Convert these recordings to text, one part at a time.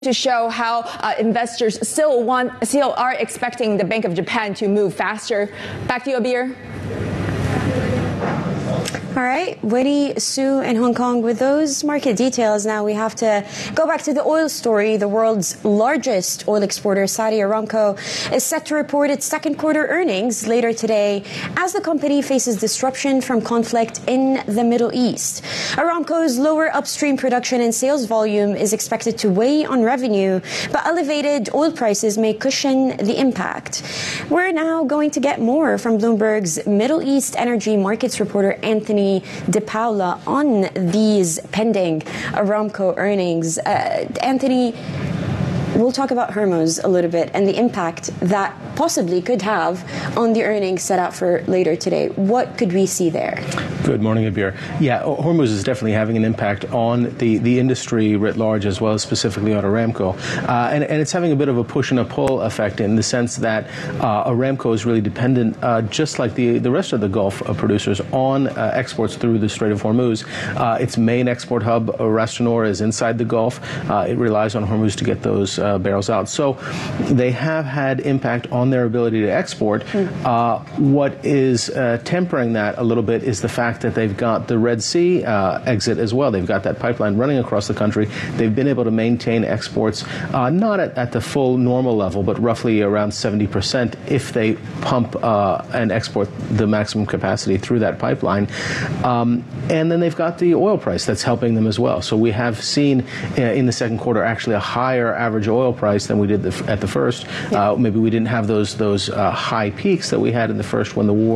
to show how investors still are expecting the Bank of Japan to move faster. Back to you, Abir. All right, Winnie, Sue in Hong Kong with those market details. Now we have to go back to the oil story. The world's largest oil exporter, Saudi Aramco, is set to report its second quarter earnings later today as the company faces disruption from conflict in the Middle East. Aramco's lower upstream production and sales volume is expected to weigh on revenue, but elevated oil prices may cushion the impact. We're now going to get more from Bloomberg's Middle East energy markets reporter, Anthony De Paula, on these pending Aramco earnings. Anthony, we'll talk about Hormuz a little bit and the impact that possibly could have on the earnings set out for later today. What could we see there? Good morning, Abir. Yeah, Hormuz is definitely having an impact on the industry writ large, as well as specifically on Aramco. And it's having a bit of a push and a pull effect in the sense that Aramco is really dependent, just like the rest of the Gulf producers, on exports through the Strait of Hormuz. Its main export hub, Ras Tanura, is inside the Gulf. It relies on Hormuz to get those barrels out. So they have had impact on their ability to export. What is tempering that a little bit is the fact that they've got the Red Sea exit as well. They've got that pipeline running across the country. They've been able to maintain exports, not at the full normal level, but roughly around 70% if they pump and export the maximum capacity through that pipeline. And then they've got the oil price that's helping them as well. So we have seen in the second quarter actually a higher average oil price than we did at the first. Maybe we didn't have those high peaks that we had in the first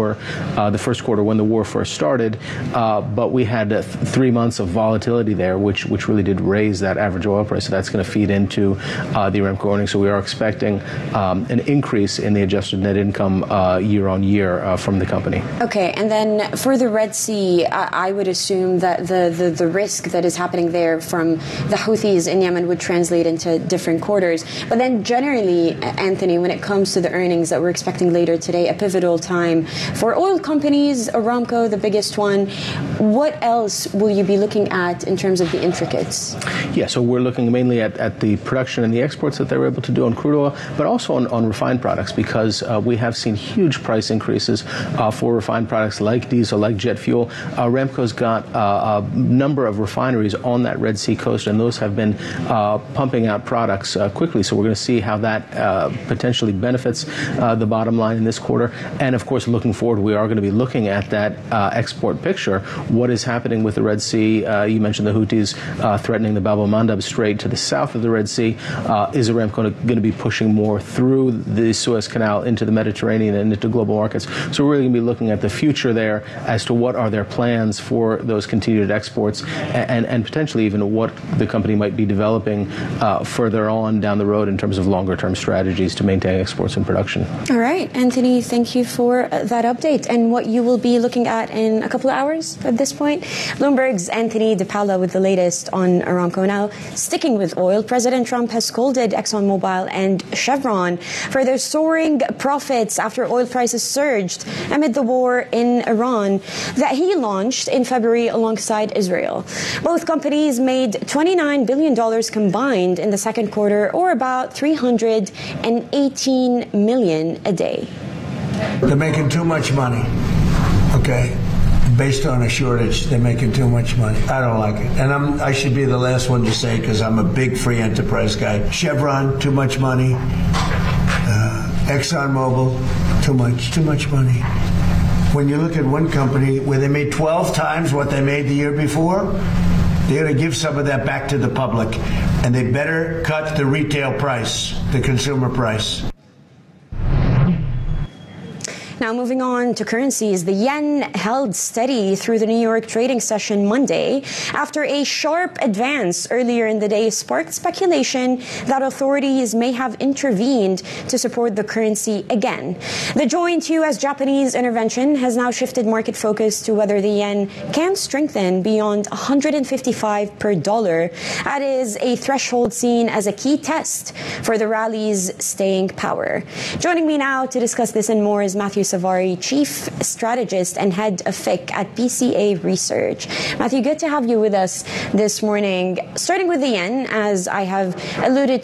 quarter when the war first started. But we had 3 months of volatility there, which really did raise that average oil price. So that's going to feed into the Aramco earnings. So we are expecting an increase in the adjusted net income year on year from the company. Okay, and then for the Red Sea, I would assume that the risk that is happening there from the Houthis in Yemen would translate into different quarters. But then generally, Anthony, when it comes to the earnings that we're expecting later today, a pivotal time for oil companies, Aramco, the biggest one, what else will you be looking at in terms of the intricates? Yeah, so we're looking mainly at the production and the exports that they were able to do on crude oil, but also on refined products, because we have seen huge price increases for refined products like diesel, like jet fuel. Aramco's got a number of refineries on that Red Sea coast, and those have been pumping out products quickly. So we're going to see how that potentially benefits the bottom line in this quarter. And of course, looking forward, we are going to be looking at that export picture. What is happening with the Red Sea? You mentioned the Houthis threatening the Bab el-Mandeb Strait to the south of the Red Sea. Is Aramco going to be pushing more through the Suez Canal into the Mediterranean and into global markets? So we're really going to be looking at the future there as to what are their plans for those continued exports, and potentially even what the company might be developing further on down the road in terms of longer-term strategies to maintain exports and production. All right, Anthony, thank you for that update. And what you will be looking at in a couple of hours at this point? Bloomberg's Anthony De Paula with the latest on Aramco. Now, sticking with oil, President Trump has scolded ExxonMobil and Chevron for their soaring profits after oil prices surged amid the war in Iran that he launched in February alongside Israel. Both companies made $29 billion combined in the second quarter, or about $318 million a day. They're making too much money, okay? Based on a shortage, they're making too much money. I don't like it. And I should be the last one to say, because I'm a big free enterprise guy. Chevron, too much money. ExxonMobil, too much money. When you look at one company where they made 12 times what they made the year before, they're going to give some of that back to the public. And they better cut the retail price, the consumer price. Now, moving on to currencies, the yen held steady through the New York trading session Monday after a sharp advance earlier in the day sparked speculation that authorities may have intervened to support the currency again. The joint U.S.-Japanese intervention has now shifted market focus to whether the yen can strengthen beyond 155 per dollar. That is a threshold seen as a key test for the rally's staying power. Joining me now to discuss this and more is Matthew Savari, Chief Strategist and Head of FIC at PCA Research. Matthew, good to have you with us this morning. Starting with the yen, as I have alluded